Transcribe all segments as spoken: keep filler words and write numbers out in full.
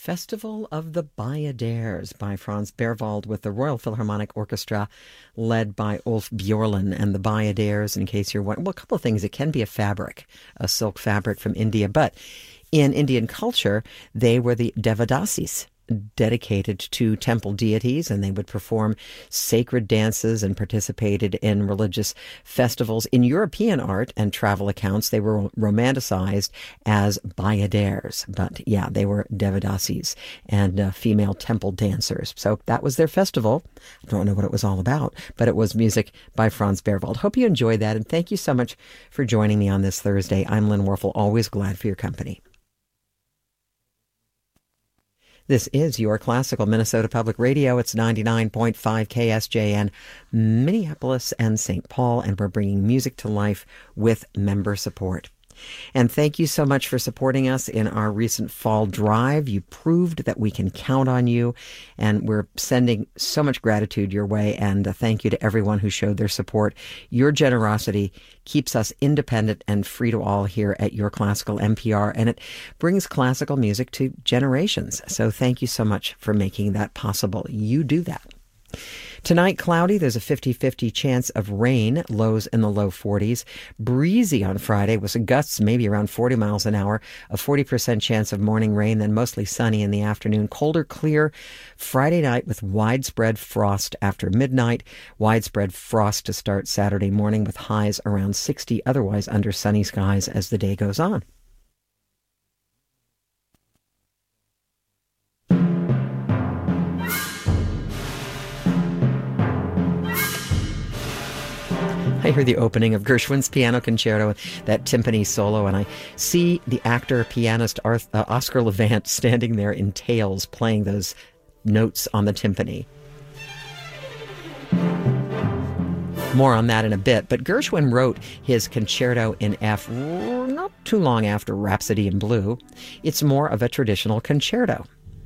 Festival of the Bayadères by Franz Berwald with the Royal Philharmonic Orchestra led by Ulf Björlin. And the Bayadères, in case you're wondering, well, a couple of things. It can be a fabric, a silk fabric from India, but in Indian culture, they were the Devadasis, dedicated to temple deities, and they would perform sacred dances and participated in religious festivals. In European art and travel accounts, they were romanticized as bayadères, but yeah, they were Devadasis and uh, female temple dancers. So that was their festival. I don't know what it was all about, but it was music by Franz Berwald. Hope you enjoyed that, and thank you so much for joining me on this Thursday. I'm Lynn Warfel, always glad for your company. This is your classical Minnesota Public Radio. It's ninety-nine point five K S J N, Minneapolis and Saint Paul, and we're bringing music to life with member support. And thank you so much for supporting us in our recent fall drive. You proved that we can count on you, and we're sending so much gratitude your way, and a thank you to everyone who showed their support. Your generosity keeps us independent and free to all here at Your Classical N P R, and it brings classical music to generations. So thank you so much for making that possible. You do that. Tonight, cloudy. There's a fifty-fifty chance of rain, lows in the low forties. Breezy on Friday with some gusts maybe around forty miles an hour. A forty percent chance of morning rain, then mostly sunny in the afternoon. Colder, clear Friday night with widespread frost after midnight. Widespread frost to start Saturday morning with highs around sixty, otherwise under sunny skies as the day goes on. I hear the opening of Gershwin's Piano Concerto, that timpani solo, and I see the actor, pianist Arth- uh, Oscar Levant standing there in tails playing those notes on the timpani. More on that in a bit, but Gershwin wrote his concerto in F not too long after Rhapsody in Blue. It's more of a traditional concerto.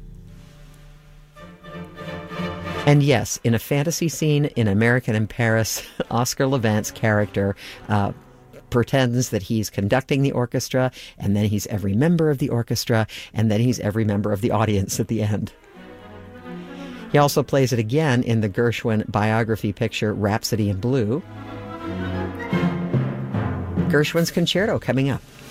And yes, in a fantasy scene in American in Paris, Oscar Levant's character uh, pretends that he's conducting the orchestra, and then he's every member of the orchestra, and then he's every member of the audience at the end. He also plays it again in the Gershwin biography picture Rhapsody in Blue. Gershwin's concerto coming up.